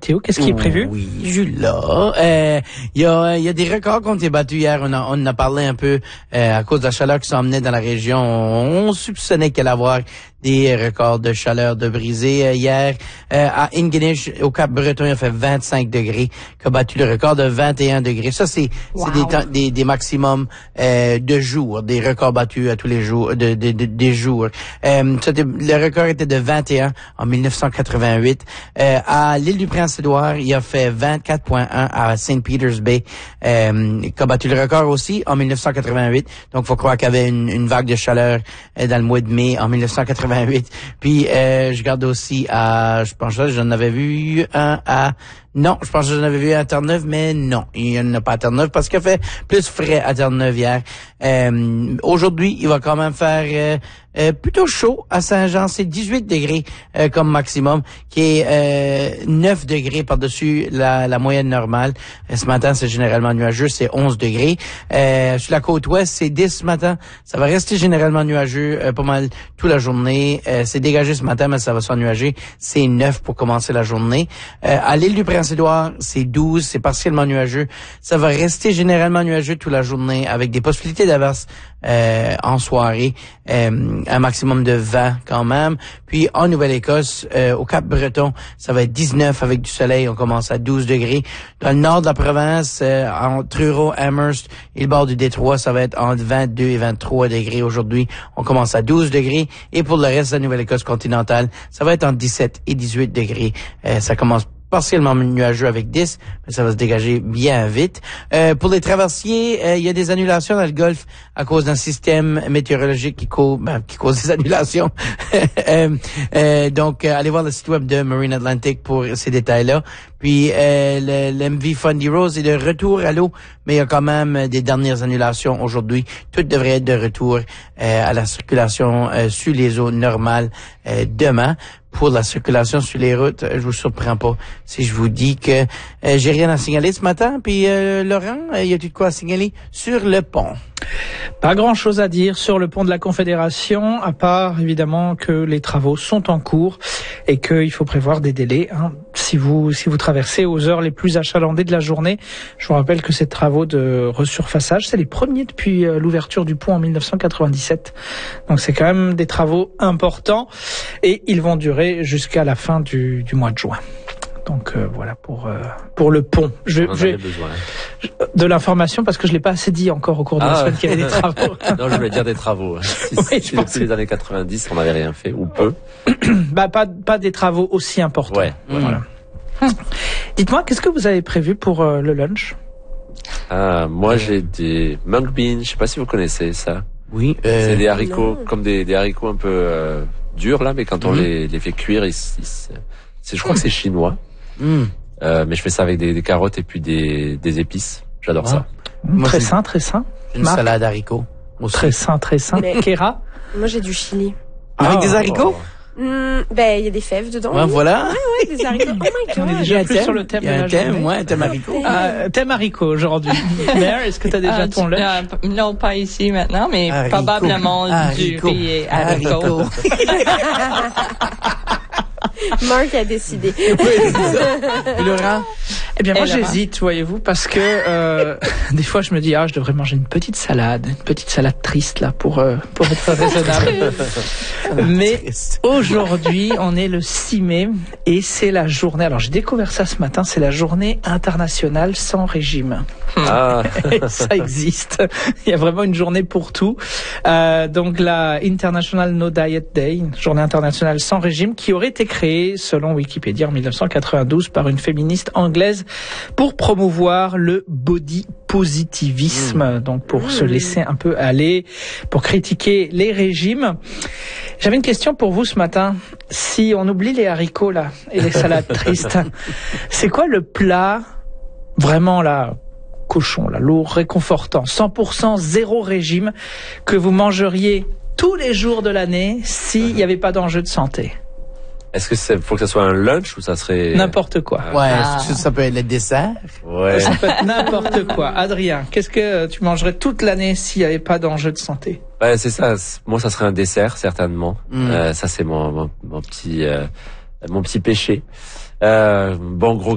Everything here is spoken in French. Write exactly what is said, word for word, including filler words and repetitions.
Théo, qu'est-ce qui est prévu? Oui, Jules, là. Euh, il y a, il y a des records qui ont été battus hier. On, a, on en a parlé un peu euh, à cause de la chaleur qui s'emmenait dans la région. On, on soupçonnait qu'elle allait avoir des records de chaleur de brisé euh, hier. Euh, à Ingonish, au Cap-Breton, il a fait vingt-cinq degrés, qui a battu le record de vingt et un degrés. Ça, c'est Wow. c'est des, temps, des, des maximums euh, de jours, des records battus à tous les jours, de, de, de des jours. Euh, c'était, le record était de vingt et un en mille neuf cent quatre-vingt-huit. Euh, à l'île du Prince-Édouard, il a fait vingt-quatre virgule un à Saint Peter's Bay, euh, qui a battu le record aussi en mille neuf cent quatre-vingt-huit. Donc, faut croire qu'il y avait une, une vague de chaleur euh, dans le mois de mai en mille neuf cent quatre-vingt-huit. Puis, euh, je regarde aussi à, je pense que j'en avais vu un à, non, je pense que j'en avais vu à Terre-Neuve, mais non, il n'y en a pas à Terre-Neuve parce qu'il a fait plus frais à Terre-Neuve hier. Euh, aujourd'hui, il va quand même faire euh, euh, plutôt chaud à Saint-Jean. C'est dix-huit degrés euh, comme maximum, qui est euh, neuf degrés par-dessus la, la moyenne normale. Euh, ce matin, c'est généralement nuageux, c'est onze degrés. Euh, sur la côte ouest, c'est dix ce matin. Ça va rester généralement nuageux euh, pas mal toute la journée. Euh, c'est dégagé ce matin, mais ça va s'ennuager. C'est neuf pour commencer la journée. Euh, à l'île du Prince-Édouard, c'est douze, c'est partiellement nuageux. Ça va rester généralement nuageux toute la journée avec des possibilités d'averses euh, en soirée, euh, un maximum de vingt quand même. Puis en Nouvelle-Écosse, euh, au Cap-Breton, ça va être dix-neuf avec du soleil. On commence à douze degrés. Dans le nord de la province, euh, entre Truro, Amherst et le bord du Détroit, ça va être entre vingt-deux et vingt-trois degrés aujourd'hui. On commence à douze degrés. Et pour le reste de la Nouvelle-Écosse continentale, ça va être entre dix-sept et dix-huit degrés. Euh, ça commence partiellement nuageux avec dix, mais ça va se dégager bien vite. Euh, pour les traversiers, euh, il y a des annulations dans le Golfe à cause d'un système météorologique qui, cause, ben, qui cause des annulations. euh, euh, donc, euh, allez voir le site web de Marine Atlantic pour ces détails-là. Puis, euh, le, l'M V Fundy Rose est de retour à l'eau, mais il y a quand même des dernières annulations aujourd'hui. Tout devrait être de retour euh, à la circulation euh, sur les eaux normales euh, demain. Pour la circulation sur les routes, je vous surprends pas si je vous dis que euh, j'ai rien à signaler ce matin. Puis euh, Laurent, il euh, y a tout de quoi à signaler sur le pont? Pas grand-chose à dire sur le pont de la Confédération, à part évidemment que les travaux sont en cours et qu'il faut prévoir des délais. Hein. Si vous si vous traversez aux heures les plus achalandées de la journée, je vous rappelle que ces travaux de resurfaçage, c'est les premiers depuis euh, l'ouverture du pont en mille neuf cent quatre-vingt-dix-sept. Donc c'est quand même des travaux importants et ils vont durer jusqu'à la fin du, du mois de juin. Donc euh, voilà pour euh, pour le pont. Je, On en je, avait besoin. de l'information parce que je l'ai pas assez dit encore au cours de Ah, la semaine qu'il y avait des travaux. Non, je voulais dire des travaux. Si, Oui, si je depuis pensais. les années quatre-vingt-dix, on n'avait rien fait, ou peu. Bah pas pas des travaux aussi importants. Ouais. Voilà. Hum. Dites-moi, qu'est-ce que vous avez prévu pour euh, le lunch? Ah, moi, j'ai des mung beans. Je sais pas si vous connaissez ça. Oui. C'est Euh, des haricots, non. comme des, des haricots un peu euh, durs, là, mais quand on Mhm. les, les fait cuire, ils, ils- c'est, je crois que c'est chinois. hmm. Euh, mais je fais ça avec des, des carottes et puis des, des épices. J'adore Ah. ça. Hum, Moi, très c'est- sain, très sain. Une Marc? salade haricots. Aussi. Très sain, très sain. Mais- Kéra? Moi, j'ai du chili. Avec Ah. des haricots? Hmm, ben, il y a des fèves dedans. Ouais, oui. voilà. Ouais, des haricots. Oh my On est god. Il y a déjà un plus thème. sur le thème Il y a de un la thème, journée. ouais, un thème haricot. Ah, thème haricot aujourd'hui. Mère, est-ce que tu as déjà Euh, ton du- lunch? euh, non, pas ici maintenant, mais Haricot. probablement Haricot. du riz et haricots. Haricot. Marc a décidé. Oui, c'est ça. Et Laurent? Eh bien, moi, Et Laurent? j'hésite, voyez-vous, parce que euh, des fois, je me dis, ah, je devrais manger une petite salade, une petite salade triste là pour euh, pour être raisonnable. Mais Triste. aujourd'hui, on est le six mai et c'est la journée. Alors, j'ai découvert ça ce matin. C'est la journée internationale sans régime. Ah, Et ça existe. Il y a vraiment une journée pour tout. Euh, donc la International No Diet Day, une journée internationale sans régime, qui aurait été créée, selon Wikipédia, en mille neuf cent quatre-vingt-douze par une féministe anglaise pour promouvoir le body positivisme, donc pour Mmh. se laisser un peu aller, pour critiquer les régimes. J'avais une question pour vous ce matin. Si on oublie les haricots là et les salades tristes, c'est quoi le plat vraiment là cochon, là, lourd, réconfortant, cent pour cent zéro régime, que vous mangeriez tous les jours de l'année s'il n'y avait pas d'enjeu de santé? est-ce que c'est, faut que ça soit un lunch ou ça serait... N'importe quoi. Ouais, Ah. ça, ça peut être le dessert. Ouais. Ça peut être n'importe quoi. Adrien, qu'est-ce que tu mangerais toute l'année s'il n'y avait pas d'enjeu de santé? Ouais, c'est ça. Moi, ça serait un dessert, certainement. Mm. Euh, ça, c'est mon, mon, mon petit, euh, mon petit péché. Euh, bon, gros